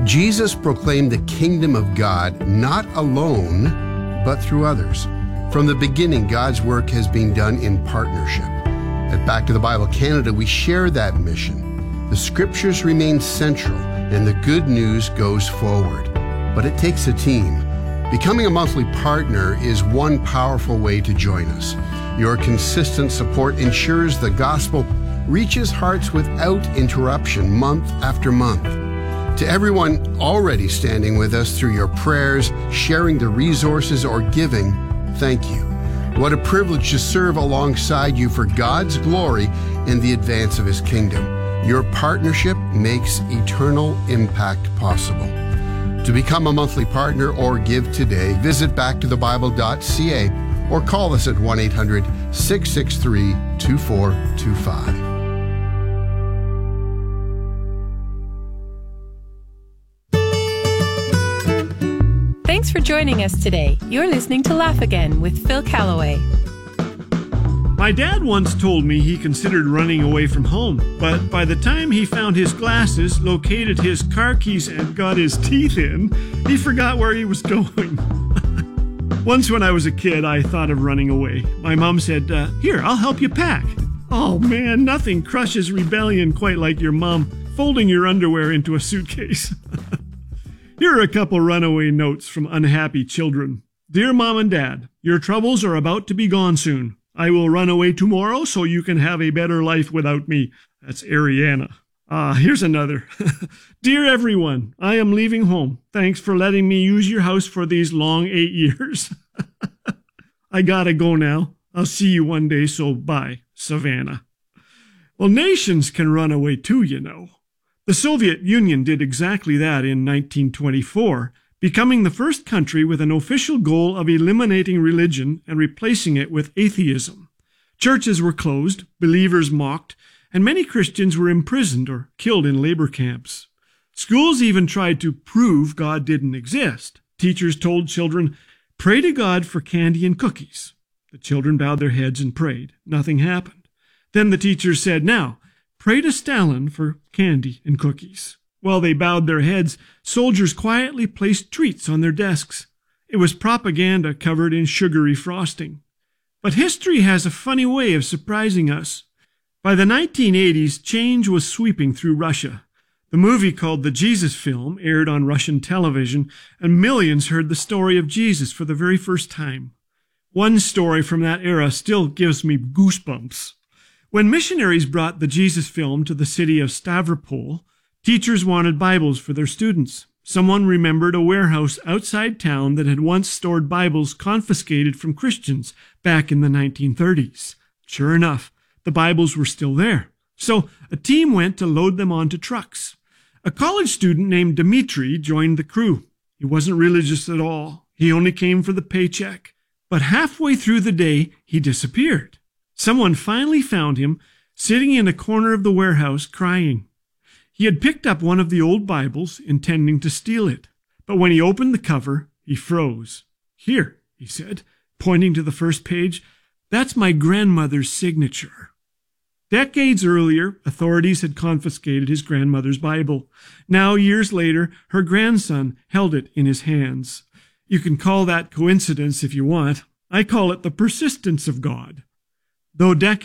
Jesus proclaimed the kingdom of God not alone, but through others. From the beginning, God's work has been done in partnership. At Back to the Bible Canada, we share that mission. The scriptures remain central, and the good news goes forward. But it takes a team. Becoming a monthly partner is one powerful way to join us. Your consistent support ensures the gospel reaches hearts without interruption month after month. To everyone already standing with us through your prayers, sharing the resources, or giving, thank you. What a privilege to serve alongside you for God's glory and the advance of His kingdom. Your partnership makes eternal impact possible. To become a monthly partner or give today, visit backtothebible.ca or call us at 1-800-663-2425. Thanks for joining us today. You're listening to Laugh Again with Phil Callaway. My dad once told me he considered running away from home, but by the time he found his glasses, located his car keys, and got his teeth in, he forgot where he was going. Once when I was a kid, I thought of running away. My mom said, "Here, I'll help you pack." Oh man, nothing crushes rebellion quite like your mom folding your underwear into a suitcase. Here are a couple runaway notes from unhappy children. Dear Mom and Dad, your troubles are about to be gone soon. I will run away tomorrow so you can have a better life without me. That's Ariana. Here's another. Dear everyone, I am leaving home. Thanks for letting me use your house for these long 8 years. I gotta go now. I'll see you one day, so bye, Savannah. Well, nations can run away too, you know. The Soviet Union did exactly that in 1924, becoming the first country with an official goal of eliminating religion and replacing it with atheism. Churches were closed, believers mocked, and many Christians were imprisoned or killed in labor camps. Schools even tried to prove God didn't exist. Teachers told children, "Pray to God for candy and cookies." The children bowed their heads and prayed. Nothing happened. Then the teachers said, "Now, pray to Stalin for candy and cookies." While they bowed their heads, soldiers quietly placed treats on their desks. It was propaganda covered in sugary frosting. But history has a funny way of surprising us. By the 1980s, change was sweeping through Russia. The movie called The Jesus Film aired on Russian television, and millions heard the story of Jesus for the very first time. One story from that era still gives me goosebumps. When missionaries brought the Jesus Film to the city of Stavropol, teachers wanted Bibles for their students. Someone remembered a warehouse outside town that had once stored Bibles confiscated from Christians back in the 1930s. Sure enough, the Bibles were still there. So a team went to load them onto trucks. A college student named Dmitri joined the crew. He wasn't religious at all. He only came for the paycheck. But halfway through the day, he disappeared. Someone finally found him sitting in a corner of the warehouse crying. He had picked up one of the old Bibles, intending to steal it. But when he opened the cover, he froze. "Here," he said, pointing to the first page, "that's my grandmother's signature." Decades earlier, authorities had confiscated his grandmother's Bible. Now, years later, her grandson held it in his hands. You can call that coincidence if you want. I call it the persistence of God. Though decades